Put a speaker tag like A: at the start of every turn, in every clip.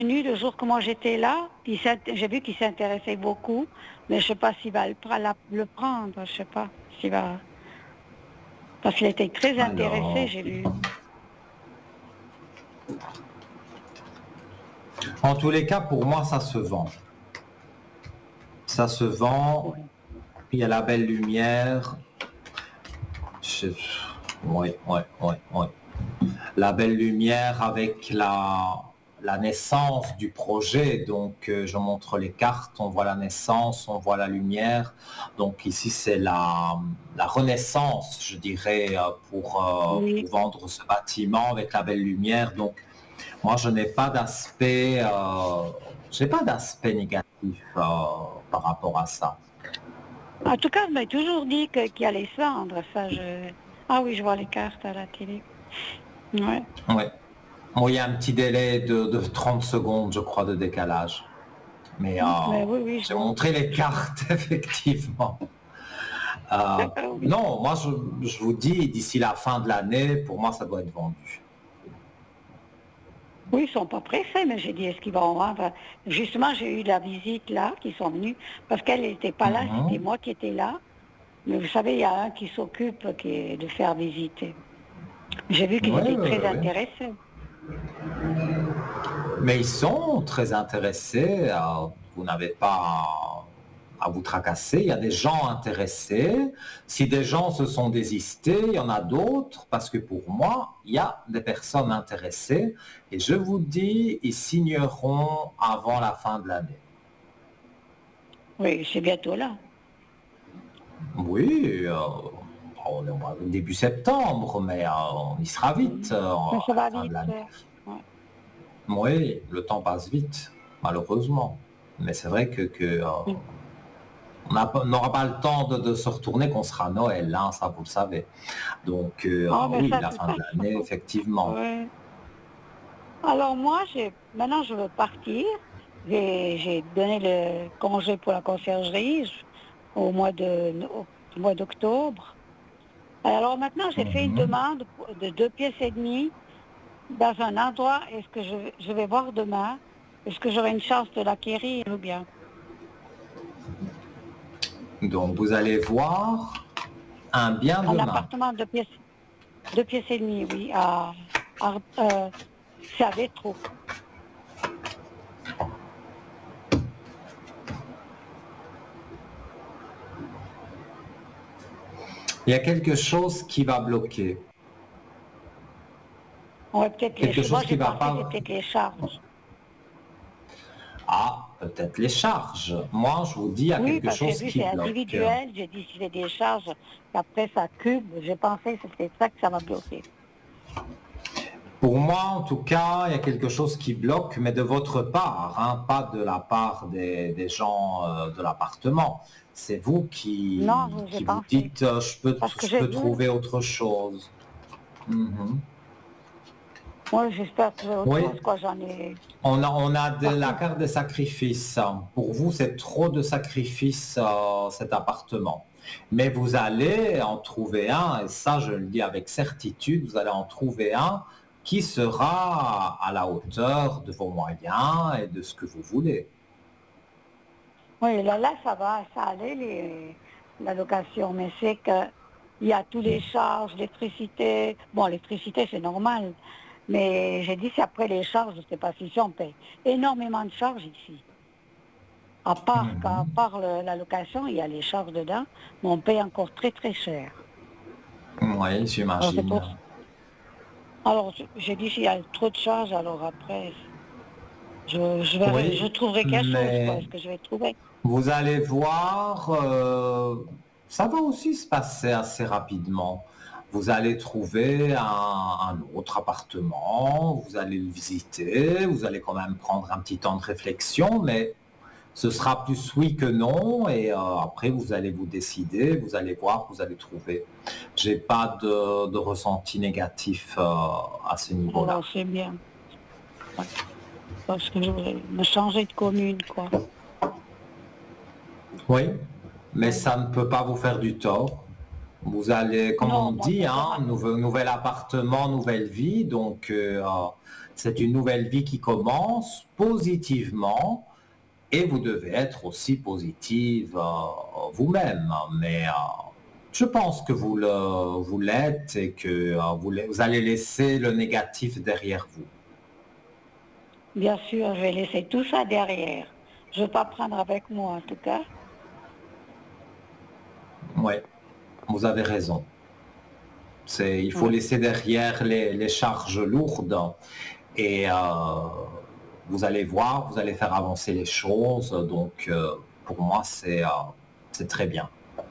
A: venu le jour que moi j'étais là. J'ai vu qu'il s'intéressait beaucoup, mais je sais pas s'il va le prendre, je sais pas s'il va... Parce qu'il était très intéressé,
B: Alors,
A: j'ai vu.
B: en tous les cas, pour moi, ça se vend. Ça se vend,
A: Oui,
B: il y a la belle lumière. Je- Oui, oui, oui, oui. La belle lumière avec la naissance du projet. Donc, je montre les cartes, on voit la naissance, on voit la lumière. Donc, ici, c'est la renaissance, je dirais, pour
A: oui.
B: vendre ce bâtiment avec la belle lumière. Donc, moi, je n'ai pas d'aspect, j'ai pas d'aspect négatif par rapport à ça.
A: En tout cas, on m'a toujours dit qu'il allait se vendre, ça je... Ah oui, je vois les cartes à la télé. Ouais.
B: Oui. Bon, il y a un petit délai de 30 secondes, je crois, de décalage. Mais
A: Mais oui, oui, je
B: j'ai
A: vois.
B: montré les cartes, effectivement.
A: Oui.
B: Non, moi, je vous dis, d'ici la fin de l'année, pour moi, ça doit être vendu.
A: Oui, ils sont pas pressés, mais j'ai dit, est-ce qu'ils vont vendre? Justement, j'ai eu la visite là, qui sont venus, parce qu'elle n'était pas là, c'était
B: Mhm.
A: moi qui étais là. Mais vous savez, il y a un qui s'occupe de faire visiter. J'ai vu qu'ils
B: Oui,
A: étaient
B: oui,
A: très
B: oui.
A: intéressés.
B: Mais ils sont très intéressés. Vous n'avez pas à vous tracasser. Il y a des gens intéressés. Si des gens se sont désistés, il y en a d'autres. Parce que pour moi, il y a des personnes intéressées. Et je vous dis, ils signeront avant la fin de l'année.
A: Oui, c'est bientôt là.
B: Oui, on est au début septembre, mais on y sera vite
A: Mhm. Mais ça
B: à la
A: va
B: fin de
A: vite.
B: l'année.
A: Ouais.
B: Oui, le temps passe vite, malheureusement. Mais c'est vrai
A: Mhm.
B: on n'aura pas le temps de se retourner qu'on sera à Noël, hein, ça vous le savez. Donc
A: Ah, mais
B: oui,
A: ça,
B: la
A: c'est
B: fin
A: ça.
B: de l'année, effectivement.
A: Ouais. Alors moi, maintenant, je veux partir. J'ai donné le congé pour la conciergerie au mois d'octobre. Alors maintenant, j'ai fait une
B: Mhm.
A: demande de 2 pièces et demie dans un endroit. Est-ce que je vais voir demain? Est-ce que j'aurai une chance de l'acquérir ou bien?
B: Donc vous allez voir un bien
A: Un
B: demain.
A: appartement de 2 pièces et demie, oui, c'est à Vétro.
B: Il y a quelque chose qui va bloquer.
A: Ouais, peut-être
B: Quelque
A: moi
B: chose qui
A: j'ai
B: va
A: pensé que
B: pas...
A: c'était que les charges.
B: Ah, peut-être les charges. Moi, je vous dis, il y a
A: Oui,
B: quelque
A: parce que j'ai
B: chose
A: vu
B: qui
A: c'est
B: bloque.
A: individuel, j'ai dit si j'ai des charges, qu'après ça cube, j'ai pensé que c'était ça que ça m'a bloqué.
B: Pour moi, en tout cas, il y a quelque chose qui bloque, mais de votre part, hein, pas de la part des gens de l'appartement. C'est vous
A: Non, j'ai
B: qui vous
A: pensé.
B: dites,
A: Parce que
B: je
A: j'ai
B: peux
A: vu,
B: trouver autre chose. Mhm.
A: moi j'espère trouver autre
B: Oui,
A: chose, quoi, j'en ai
B: on a de la
A: partout.
B: carte des sacrifices. Pour vous, c'est trop de sacrifices, cet appartement. Mais vous allez en trouver un, et ça, je le dis avec certitude, vous allez en trouver un qui sera à la hauteur de vos moyens et de ce que vous voulez.
A: Oui, là, ça va, ça allait, la location, mais c'est que il y a tous les charges, l'électricité. Bon, l'électricité, c'est normal, mais j'ai dit, c'est après les charges, je ne sais pas si on paye énormément de charges ici. À
B: Mhm.
A: part la location, il y a les charges dedans, mais on paye encore très, très cher.
B: Oui,
A: Alors, c'est
B: j'imagine.
A: pour... Alors, j'ai dit, s'il y a trop de charges, alors après, je
B: Oui,
A: trouverai quelque chose, quoi.
B: mais
A: Est-ce que je vais trouver?
B: vous allez voir, ça va aussi se passer assez rapidement. Vous allez trouver un autre appartement, vous allez le visiter, vous allez quand même prendre un petit temps de réflexion, mais ce sera plus oui que non, et après vous allez vous décider, vous allez voir, vous allez trouver. J'ai pas de ressenti négatif à ce niveau-là.
A: Alors, c'est bien. Ouais. Parce que je voulais me changer de commune, quoi.
B: Oui, mais
A: Ouais.
B: ça ne peut pas vous faire du tort. Vous allez, comme on
A: Non, moi,
B: dit,
A: ça
B: hein,
A: va.
B: nouvel appartement, nouvelle vie. Donc, c'est une nouvelle vie qui commence positivement et vous devez être aussi positive vous-même. Mais je pense que vous l'êtes et que vous allez laisser le négatif derrière vous.
A: Bien sûr, je vais laisser tout ça derrière. Je ne veux pas prendre avec moi, en tout cas.
B: Oui, vous avez raison. Il faut
A: Ouais.
B: laisser derrière les charges lourdes et vous allez voir, vous allez faire avancer les choses. Donc, pour moi, c'est très bien.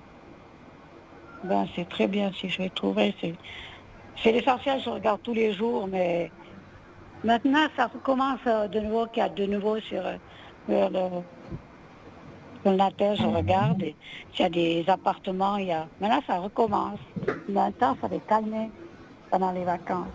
A: Ben, c'est très bien si je vais trouver. C'est l'essentiel, je regarde tous les jours, mais maintenant, ça recommence de nouveau, qu'il y a de nouveau sur sur la terre, je regarde,
B: Mhm.
A: et s'il y a des appartements, il y a. Maintenant, ça recommence. Maintenant, ça va calmer pendant les vacances.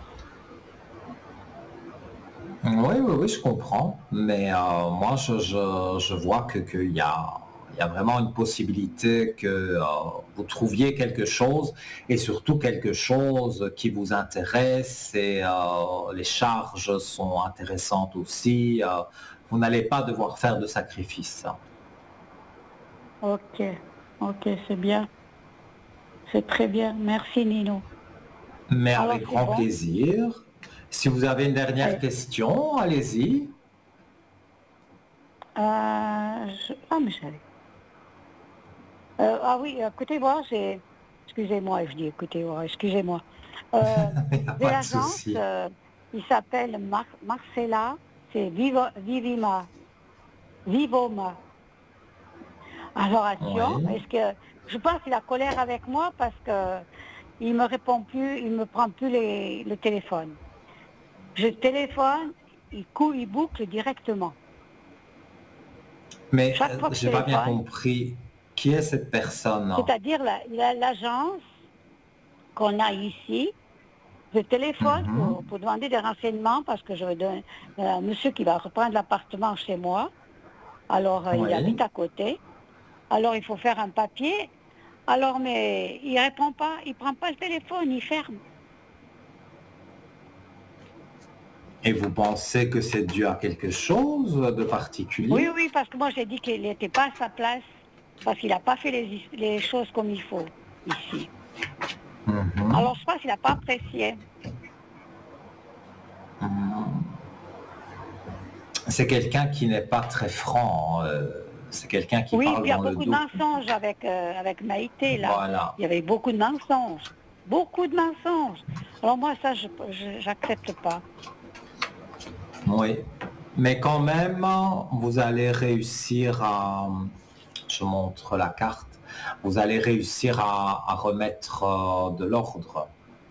B: Oui, oui, oui, je comprends. Mais moi, je vois il y a vraiment une possibilité que vous trouviez quelque chose et surtout quelque chose qui vous intéresse et les charges sont intéressantes aussi. Vous n'allez pas devoir faire de sacrifices.
A: Ok, ok, c'est bien. C'est très bien. Merci, Nino.
B: Mais
A: Alors,
B: avec
A: c'est
B: grand
A: bon.
B: plaisir. Si vous avez une dernière
A: Ouais.
B: question, allez-y.
A: Ah, mais ah oui, écoutez-moi, excusez-moi, je dis écoutez-moi, excusez-moi. Euh,
B: Il n'y a
A: j'ai
B: pas de
A: l'agence,
B: souci.
A: il s'appelle Marcella, c'est Vivoma. Alors, attention,
B: Oui.
A: est-ce que je pense qu'il a colère avec moi parce que il me répond plus, il me prend plus le téléphone. Je téléphone, il boucle directement.
B: Mais
A: Chaque fois que je
B: j'ai pas bien
A: téléphone,
B: compris qui est cette personne.
A: c'est-à-dire l'agence qu'on a ici. Je téléphone
B: Mhm.
A: pour demander des renseignements parce que je veux donner un monsieur qui va reprendre l'appartement chez moi. Alors, il
B: Oui.
A: habite à côté. Alors, il faut faire un papier. Alors, mais il répond pas, il prend pas le téléphone, il ferme.
B: Et vous pensez que c'est dû à quelque chose de
A: Oui,
B: particulier?
A: oui, parce que moi, j'ai dit qu'il n'était pas à sa place parce qu'il n'a pas fait les choses comme il faut ici.
B: Mhm.
A: Alors, je pense qu'il n'a pas apprécié.
B: C'est quelqu'un qui n'est pas très franc. C'est quelqu'un qui
A: Oui,
B: parle
A: puis il y a
B: dans le
A: beaucoup de
B: dos.
A: mensonges avec Maïté, là.
B: Voilà.
A: Il y avait beaucoup de mensonges. Beaucoup de mensonges. Alors moi, ça, j'accepte pas.
B: Oui. Mais quand même, vous allez réussir à, je montre la carte, vous allez réussir à remettre de l'ordre.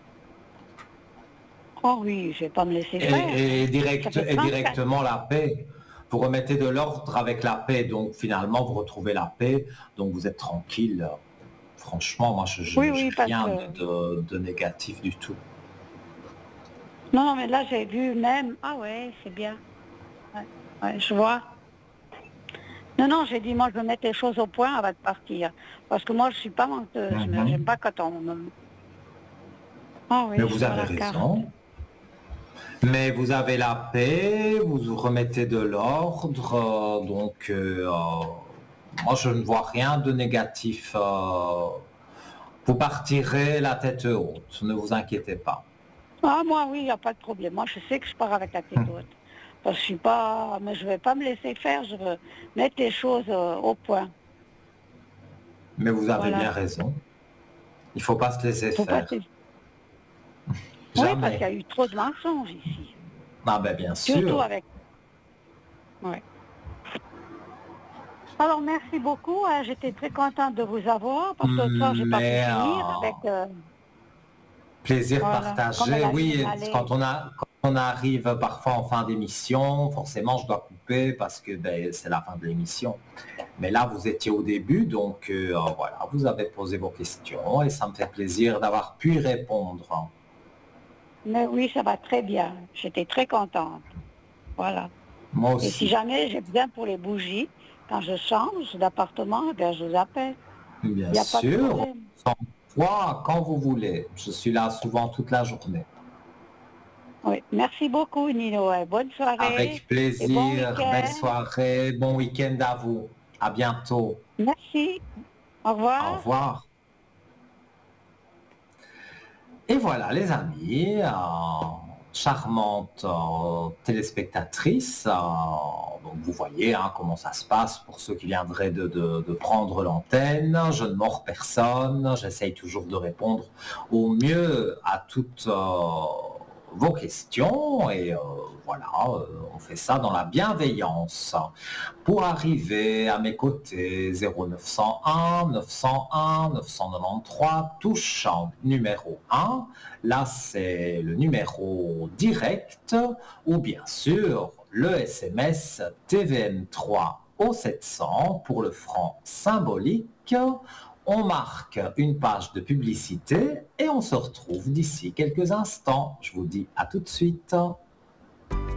A: Oh oui, je vais pas me laisser faire. Ça fait
B: Et
A: 34.
B: directement la paix. Vous remettez de l'ordre avec la paix, donc finalement vous retrouvez la paix, donc vous êtes tranquille. Franchement, moi
A: Oui,
B: j'ai
A: oui, parce
B: rien
A: que...
B: de négatif du tout.
A: Non, non, mais là, j'ai vu même... Ah ouais, c'est bien. Ouais, ouais, je vois. Non, non, j'ai dit, moi, je veux mettre les choses au point avant de partir. Parce que moi, je suis pas menteuse. Mais j'aime
B: Mhm.
A: pas quand on me... Ah
B: Mais
A: oui, je
B: vous
A: vois
B: avez
A: la carte.
B: raison. Mais vous avez la paix, vous remettez de l'ordre, donc moi je ne vois rien de négatif. Vous partirez la tête haute, ne vous inquiétez pas.
A: Ah, moi, oui, il n'y a pas de problème. Moi, je sais que je pars avec la tête haute. Parce que je suis pas... Mais je vais pas me laisser faire. Je veux mettre les choses au point.
B: Mais vous avez bien
A: Voilà.
B: raison. Il faut pas se laisser
A: Faut pas...
B: faire.
A: Oui, parce qu'il y
B: Jamais.
A: a eu trop de mensonges ici.
B: Ah ben bien
A: Surtout
B: sûr.
A: avec... Ouais. Alors, merci beaucoup, hein. J'étais très contente de vous avoir parce que l'autre soir, j'ai pas pu
B: Mais
A: finir avec...
B: plaisir
A: voilà, comme
B: partagé.
A: elle
B: Oui,
A: allait.
B: quand on arrive parfois en fin d'émission, forcément je dois couper parce que ben, c'est la fin de l'émission. Mais là, vous étiez au début, donc voilà, vous avez posé vos questions et ça me fait plaisir d'avoir pu y répondre.
A: Mais oui, ça va très bien. J'étais très contente. Voilà.
B: Moi
A: Et si
B: aussi,
A: jamais j'ai besoin pour les bougies, quand je change d'appartement, eh bien, je vous appelle.
B: bien
A: Il n'y a pas de
B: sûr.
A: problème.
B: fois, quand vous voulez. Je suis là souvent toute la journée.
A: Oui, merci beaucoup, Nino. Bonne soirée
B: Avec
A: et bon
B: plaisir. Belle
A: week-end.
B: soirée. Bon week-end à vous. À bientôt.
A: Merci. Au
B: Au
A: revoir.
B: revoir. Et voilà, les amis, charmante téléspectatrice. Donc vous voyez hein, comment ça se passe pour ceux qui viendraient de prendre l'antenne. Je ne mords personne. J'essaye toujours de répondre au mieux à toutes vos questions. Et voilà, on fait ça dans la bienveillance. Pour arriver à mes côtés, 0901 901 993, touche numéro 1. Là, c'est le numéro direct ou bien sûr le SMS TVM3 au 700 pour le franc symbolique. On marque une page de publicité et on se retrouve d'ici quelques instants. Je vous dis à tout de suite.